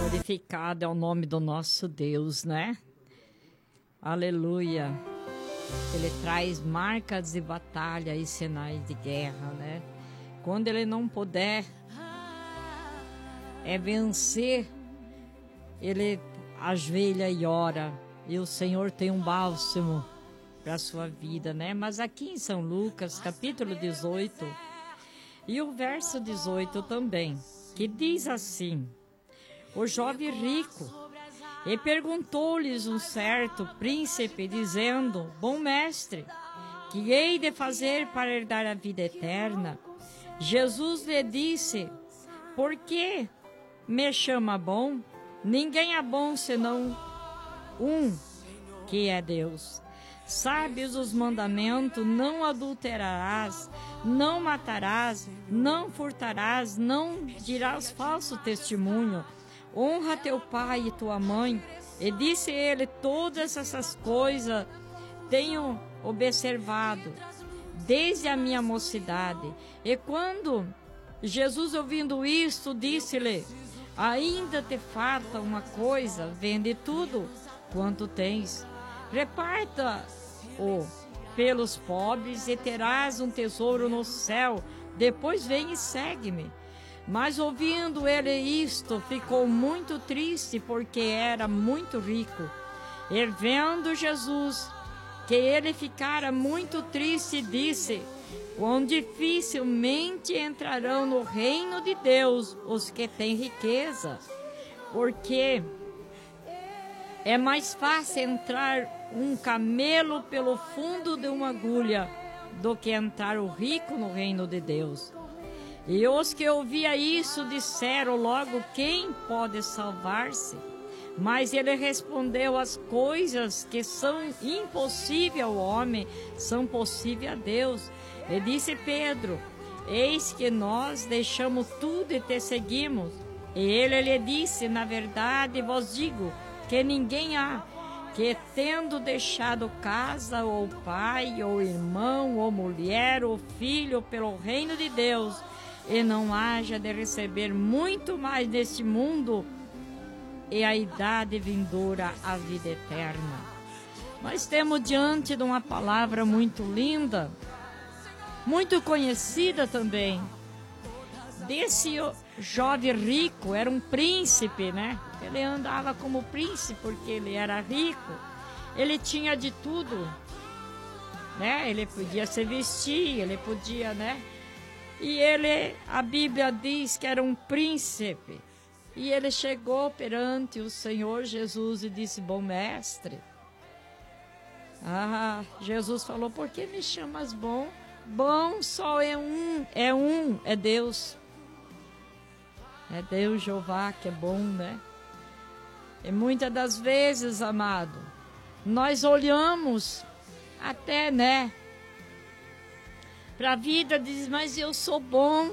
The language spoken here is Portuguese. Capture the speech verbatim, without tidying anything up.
Glorificado é o nome do nosso Deus, né? Aleluia. Ele traz marcas de batalha e sinais de guerra, né? Quando ele não puder é vencer, ele ajoelha e ora. E o Senhor tem um bálsamo para a sua vida, né? Mas aqui em São Lucas, capítulo dezoito, e o verso dezoito também, que diz assim: o jovem rico, e perguntou-lhes um certo príncipe, dizendo: bom mestre, que hei de fazer para herdar a vida eterna? Jesus lhe disse: por que me chama bom? Ninguém é bom senão um, que é Deus. Sabes os mandamentos: não adulterarás, não matarás, não furtarás, não dirás falso testemunho, honra teu pai e tua mãe. E disse ele: todas essas coisas tenho observado desde a minha mocidade. E quando Jesus, ouvindo isto, disse-lhe: ainda te falta uma coisa, vende tudo quanto tens, reparta-o pelos pobres e terás um tesouro no céu, depois vem e segue-me. Mas ouvindo ele isto, ficou muito triste, porque era muito rico. E vendo Jesus que ele ficara muito triste, disse: quão dificilmente entrarão no reino de Deus os que têm riqueza, porque é mais fácil entrar um camelo pelo fundo de uma agulha do que entrar o rico no reino de Deus. E os que ouviam isso disseram logo: quem pode salvar-se? Mas ele respondeu: as coisas que são impossíveis ao homem são possíveis a Deus. E disse Pedro: eis que nós deixamos tudo e te seguimos. E ele lhe disse: na verdade vos digo que ninguém há que, tendo deixado casa, ou pai, ou irmão, ou mulher, ou filho, pelo reino de Deus, e não haja de receber muito mais neste mundo, e a idade vindoura, a vida eterna. Nós temos diante de uma palavra muito linda, muito conhecida também, desse jovem rico. Era um príncipe, né? Ele andava como príncipe porque ele era rico. Ele tinha de tudo, né? Ele podia se vestir, ele podia, né? E ele, a Bíblia diz que era um príncipe. E ele chegou perante o Senhor Jesus e disse: bom mestre. Ah, Jesus falou: por que me chamas bom? Bom só é um, é um, é Deus. É Deus Jeová que é bom, né? E muitas das vezes, amado, nós olhamos até, né, para a vida, diz: mas eu sou bom.